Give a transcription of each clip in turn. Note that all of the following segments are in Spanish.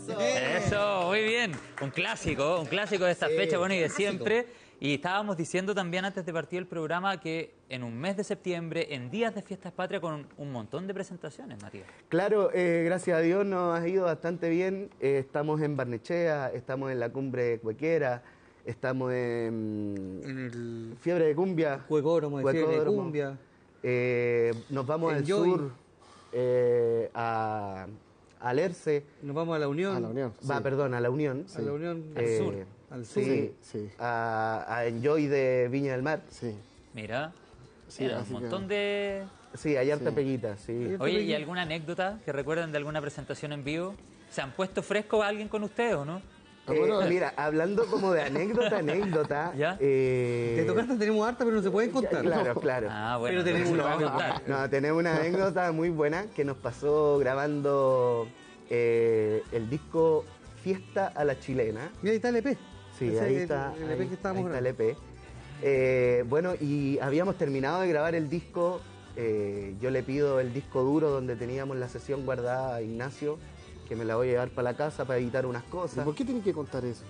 Eso, muy bien. Un clásico de esta fecha, bueno, y de siempre. Y estábamos diciendo también antes de partir el programa que en un mes de septiembre, en días de fiestas patrias, con un montón de presentaciones, Matías. Claro, gracias a Dios nos ha ido bastante bien. Estamos en Barnechea, estamos en la Cumbre Cuequera, estamos en el Fiebre de Cumbia. Cuecódromo de Fiebre de Cumbia. Nos vamos al Joy. sur, al Erce. Nos vamos a la Unión. A la Unión. Va, sí. perdón, a la Unión. A la Unión. Al sur. Al sur. Sí, Sí. a Enjoy de Viña del Mar. Sí. Mira, Sí, mira, un así montón que- de... Sí, hay harta Sí. peguita, sí. Oye, ¿y alguna anécdota que recuerden de alguna presentación en vivo? ¿Se han puesto fresco a alguien con ustedes o no? Bueno, Mira, hablando como de anécdota, ¿Ya? De tocartas tenemos harta, pero no se pueden contar. Claro. Ah, bueno, Pero tenemos entonces lo una vamos a contar. No, tenemos una anécdota muy buena que nos pasó grabando el disco Fiesta a la Chilena. Mira, ahí está el EP. Sí, Ese ahí es está. el EP que estábamos ahí está el grabando. EP. Bueno, y habíamos terminado de grabar el disco. Yo le pido el disco duro donde teníamos la sesión guardada a Ignacio, que me la voy a llevar para la casa para editar unas ¿y cosas. por qué tienen que contar eso?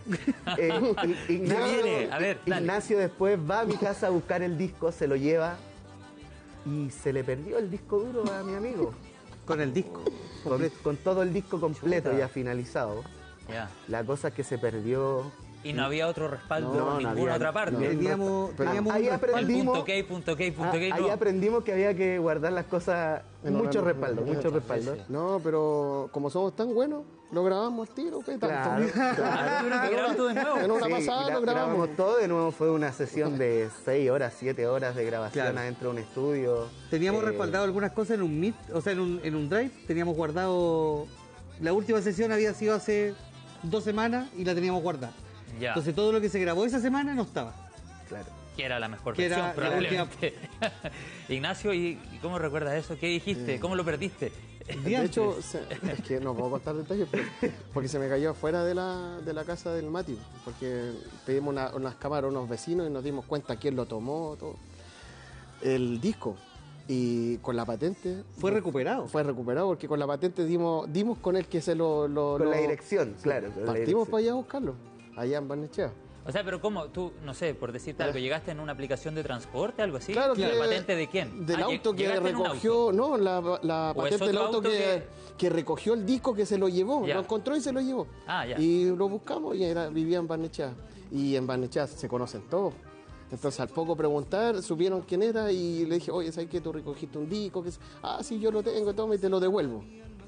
Ya viene, a ver, dale. Ignacio después va a mi casa a buscar el disco, se lo lleva y se le perdió el disco duro a mi amigo. Con el disco. Con todo el disco completo Chuta. ya finalizado. Ya. La cosa es que se perdió. Y no había otro respaldo No, por no ninguna había- otra parte. no. Teníamos Ahí un respaldo. El aprendimos. punto K, Ahí no. aprendimos que había que guardar las cosas, En mucho orden, respaldo, muchas mucho respaldo. No, pero como somos tan buenos, lo grabamos al tiro, pues, Claro, tanto. ¿Te grabas tú de nuevo? En una Sí, pasada lo grabamos. grabamos todo de nuevo, fue una sesión de 6 horas, 7 horas de grabación Claro. adentro de un estudio. Teníamos Eh, respaldado algunas cosas en un Meet, o sea, en un Drive. Teníamos guardado. La última sesión había sido hace 2 semanas y la teníamos guardada. Ya. Entonces todo lo que se grabó esa semana no estaba. Claro. Que era la mejor Que era versión, la probablemente. Ignacio, ¿y cómo recuerdas eso? ¿Qué dijiste? ¿Cómo lo perdiste? De hecho, es que no puedo contar detalles, pero- porque se me cayó afuera de la casa del Mati, porque pedimos unas cámaras a unos vecinos y nos dimos cuenta quién lo tomó, todo. El disco. Y con la patente... Fue recuperado. Fue recuperado porque con la patente dimos con el que se lo... Con la dirección, claro. con la Partimos dirección. para allá a buscarlo, allá en Barnechea. O sea, pero ¿cómo? Tú, no sé, por decirte algo, ¿llegaste en una aplicación de transporte, algo así? Claro, ¿La que- patente de quién? Del Ah, auto que llegaste en un recogió, auto. no, la ¿O es patente del otro auto auto que recogió el disco que se lo llevó, Ya. lo encontró y se lo llevó. Ah, ya. Y lo buscamos y vivía en Barnechea. Y en Barnechea se conocen todos. Entonces al poco preguntar, supieron quién era y le dije, oye, ¿sabes qué? Tú recogiste un disco, ah, sí, yo lo tengo, toma y te lo devuelvo.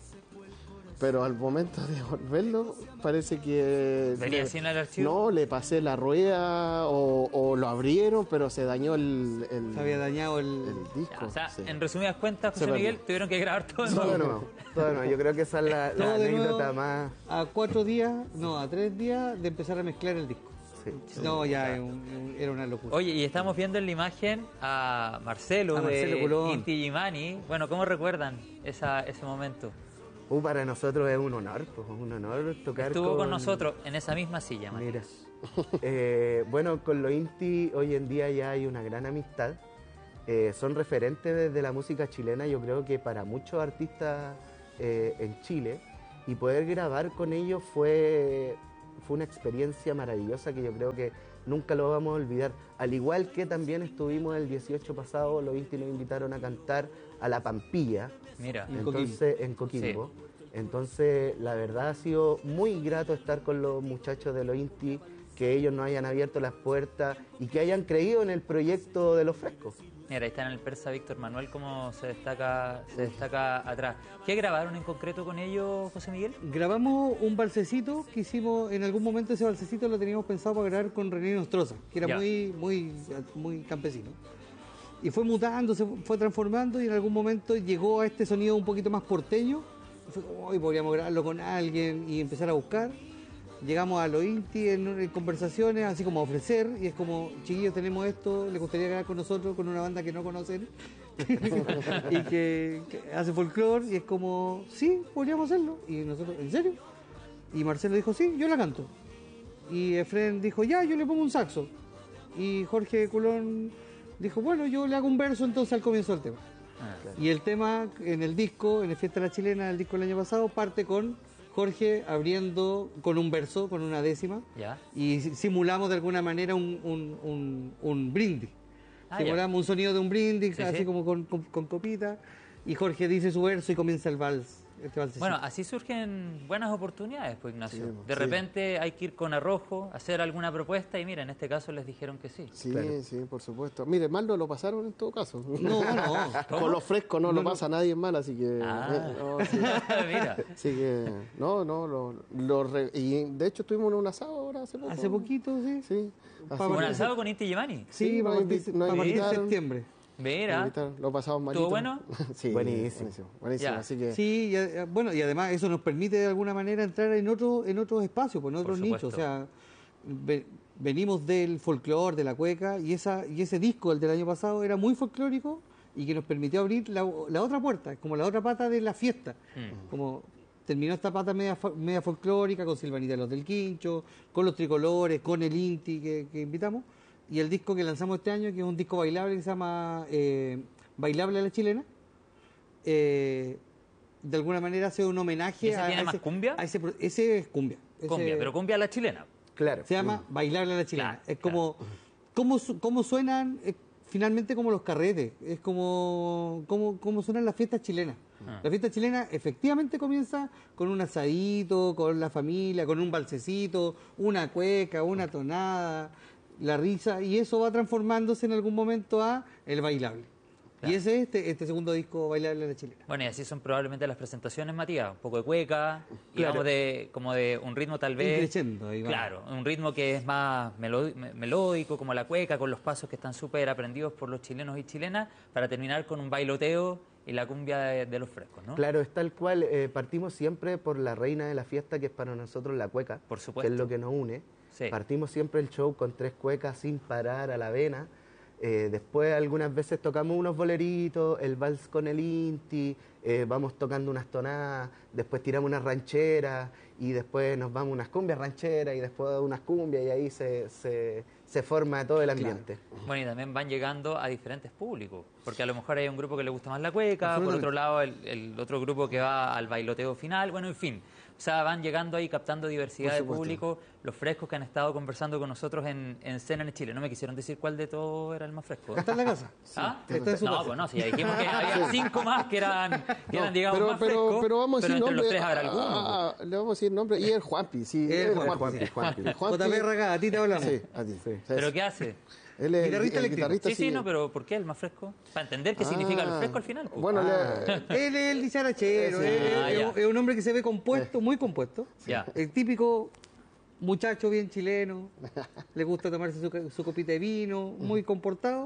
Pero al momento de devolverlo, parece que... ¿Venía sin el archivo? No, le pasé la rueda o lo abrieron, pero se dañó el Se había dañado el disco. Ya, o sea, sí. en resumidas cuentas, José Se Miguel, perdió. tuvieron que grabar todo de Todo nuevo. de nuevo, todo de nuevo. Yo creo que esa es la Todo de anécdota nuevo más. a 4 días, no, a 3 días de empezar a mezclar el disco. Sí. No, ya era una locura. Oye, y estamos viendo en la imagen a Marcelo, A Marcelo de Colón. Inti Gimani. Bueno, ¿cómo recuerdan ese momento? Para nosotros es un honor, pues, un honor tocar Estuvo con nosotros en esa misma silla, Mira. Matías. Bueno, con los Inti hoy en día ya hay una gran amistad. Son referentes desde la música chilena, yo creo que para muchos artistas en Chile. Y poder grabar con ellos fue una experiencia maravillosa que yo creo que nunca lo vamos a olvidar. Al igual que también estuvimos el 18 pasado, los Inti nos invitaron a cantar a La Pampilla. Mira, En Entonces, en Coquimbo. Entonces, la verdad ha sido muy grato estar con los muchachos de los Inti, que ellos nos hayan abierto las puertas y que hayan creído en el proyecto de Los Frescos. mira, ahí está en el persa Víctor Manuel como se destaca atrás. ¿Qué grabaron en concreto con ellos, José Miguel? Grabamos un balsecito que hicimos, en algún momento ese balsecito lo teníamos pensado para grabar con René Nostroza, que era Ya. muy campesino. Y fue mutando, se fue transformando y en algún momento llegó a este sonido un poquito más porteño. Y fue como, hoy podríamos grabarlo con alguien y empezar a buscar. Llegamos a los Inti en conversaciones, así como a ofrecer, y es como, chiquillos, tenemos esto, les gustaría grabar con nosotros, con una banda que no conocen, y que hace folclore, y es como, sí, podríamos hacerlo. Y nosotros, ¿en serio? Y Marcelo dijo, sí, yo la canto. Y Efren dijo, ya, yo le pongo un saxo. Y Jorge Culón dijo, bueno, yo le hago un verso entonces al comienzo del tema. Y el tema en el disco, en el Fiesta de la Chilena, el disco del año pasado, parte con Jorge abriendo con un verso, con una décima, Ya. y simulamos de alguna manera un brindis. Ah, Simulamos un sonido de un brindis, Sí, así sí. como con copita, y Jorge dice su verso y comienza el vals. Este valsecito. Bueno, así surgen buenas oportunidades, pues Ignacio. Sí, De sí. repente hay que ir con arrojo, hacer alguna propuesta y mira, en este caso les dijeron que sí. Sí, sí, por supuesto. Mire, mal no lo pasaron en todo caso. No, no. Con los frescos no lo pasa nadie mal, así que... Ah. no, sí. Mira. Así que, y de hecho estuvimos en un asado ahora hace poco. Hace poquito, sí. Sí. Pa- ¿Un Bueno, asado con Inti Yemani? Sí, Sí, para nos partir nos para partir de invitaron. septiembre. Mira. Lo pasamos malito. ¿Estuvo bueno? Sí, Buenísimo. buenísimo. Ya. Así que... Sí, bueno, y además eso nos permite de alguna manera entrar en otros espacios, pues, en otros supuesto. nichos. O sea, venimos del folclore, de la cueca, y ese disco, el del año pasado, era muy folclórico y que nos permitió abrir la otra puerta, como la otra pata de la fiesta. Como terminó esta pata media folclórica con Silvanita Los del Quincho, con los tricolores, con el Inti que invitamos, y el disco que lanzamos este año, que es un disco bailable que se llama Bailable a la Chilena. De alguna manera hace un homenaje ¿Y ese tiene más cumbia? Ese es cumbia. Cumbia, pero cumbia a la chilena. Claro. Se llama Bailable a la Chilena. Claro, Es como cómo suenan finalmente como los carretes, es como suenan las fiestas chilenas. La fiesta chilena efectivamente comienza con un asadito, con la familia, con un balsecito, una cueca, una tonada, la risa, y eso va transformándose en algún momento a el bailable. Claro. Y ese es este segundo disco, Bailable a la Chilena. Bueno, y así son probablemente las presentaciones, Matías. Un poco de cueca, y Claro. vamos como de un ritmo tal vez... Increciendo, ahí va. Claro, un ritmo que es más melódico, como la cueca, con los pasos que están súper aprendidos por los chilenos y chilenas, para terminar con un bailoteo y la cumbia de los frescos, ¿no? Claro, es tal cual. Partimos siempre por la reina de la fiesta, que es para nosotros la cueca. Por supuesto. Que es lo que nos une. Sí. Partimos siempre el show con 3 cuecas sin parar a la vena. Después algunas veces tocamos unos boleritos, el vals con el Inti, vamos tocando unas tonadas, después tiramos unas rancheras y después nos vamos unas cumbias rancheras y después unas cumbias y ahí se forma todo el ambiente. Bueno, y también van llegando a diferentes públicos, porque a lo mejor hay un grupo que le gusta más la cueca, por otro lado el otro grupo que va al bailoteo final, bueno, en fin. O sea, van llegando ahí captando diversidad de público, los frescos que han estado conversando con nosotros en Cena en Chile. No me quisieron decir cuál de todos era el más fresco. Está en la casa. ¿Ah? Está en su No, casa. pues no, si ya dijimos que había 5 más que eran digamos, más frescos, pero vamos a decir entre nombre. los 3 habrá alguno. Le vamos a decir nombre. Y el Juanpi, sí. El Juanpi. Juanpi. El Juanpi. JP Raga, a ti te hablamos. Sí, a ti. ¿Pero qué hace? Él es Guitarrista el eléctrico. guitarrista. Sí, no, pero ¿por qué el más fresco? Para entender qué significa el fresco al final. Pues. Bueno, Él es el dicharachero, Sí. ya. es un hombre que se ve compuesto, muy compuesto. Ya. El típico muchacho bien chileno, le gusta tomarse su copita de vino, muy comportado.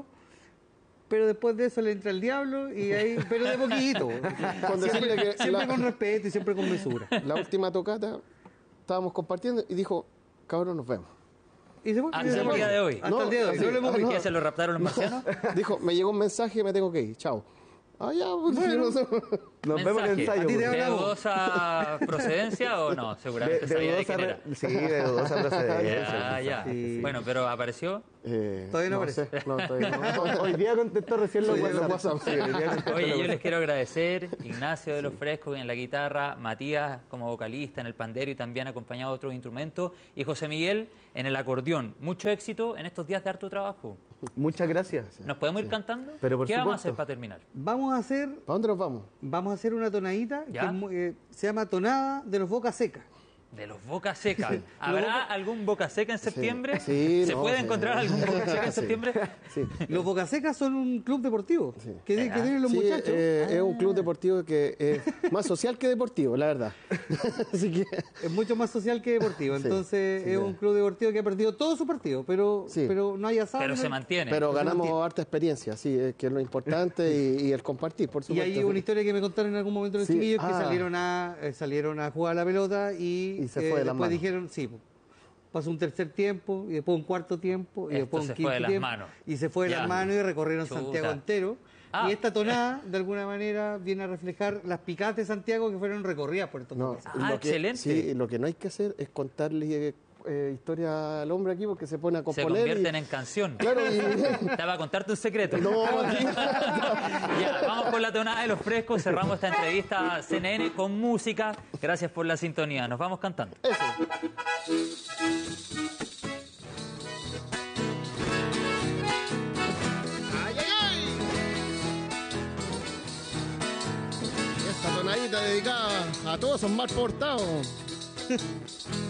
Pero después de eso le entra el diablo y ahí, pero de poquito. Con decirle que Siempre con respeto y siempre con mesura. la última tocata estábamos compartiendo y dijo, cabrón, nos vemos. Y se fue. Hasta el día de hoy. Hasta el día de hoy. sí. No lo hemos Ah, visto. ¿Qué se lo raptaron los marcianos? Dijo, me llegó un mensaje, me tengo que ir, chao. Ah, ya, pues, yo no sé. Nos vemos en el Mensaje. ensayo. A ti te pues. ¿De hablamos. dudosa procedencia o no? Seguramente sabía de quién era. Sí, de dudosa procedencia. Ah, ya. Sí. Bueno, pero apareció. Todavía no sé. aparece. No, todavía no. Hoy día contestó recién los Sí, WhatsApp. los WhatsApp. Sí, hoy día contestó Oye, los yo les WhatsApp. quiero agradecer, Ignacio de los Frescos en la guitarra, Matías como vocalista en el pandero y también acompañado de otros instrumentos, y José Miguel en el acordeón. Mucho éxito en estos días de harto trabajo. Muchas gracias. ¿Nos podemos ir cantando? Pero por ¿Qué vamos a supuesto. hacer para terminar? Vamos a hacer ¿Para dónde nos vamos? una tonadita que ¿Ya? es se llama Tonada de los Boca Seca. De los Boca Seca. ¿Habrá algún Boca Seca en septiembre? Sí, ¿Se no, puede sí. encontrar algún Boca Seca en Sí. septiembre? Sí. Los Boca Secas son un club deportivo que tienen los Sí, muchachos. es un club deportivo que es más social que deportivo, la verdad. Así que Es mucho más social que deportivo. Sí, Entonces sí, es sí. un club deportivo que ha perdido todo su partido, pero Sí. no hay asado. Pero no se hay- mantiene. pero se ganamos mantiene. harta experiencia, sí, que es lo importante y el compartir, por Y supuesto. hay una historia que me contaron en algún momento los Sí, chiquillos que ah. salieron a jugar a la pelota y se fue de las después manos. dijeron, sí, pasó un tercer tiempo y después un cuarto tiempo y Esto después un se quinto fue de las tiempo manos. y se fue de Ya. las manos y recorrieron Chuta. Santiago entero. Ah. Y esta tonada, de alguna manera, viene a reflejar las picadas de Santiago que fueron recorridas por estos No, países. Ah, excelente. Sí, lo que no hay que hacer es contarle historia al hombre aquí porque se pone a Se componer. convierten en canción. Claro, Te va a contarte un secreto. No, Ya, vamos con la tonada de los frescos. Cerramos esta entrevista a CNN con música. Gracias por la sintonía. Nos vamos cantando. eso. ¡Ay, ay, ay! Esta tonadita dedicada a todos esos mal portados.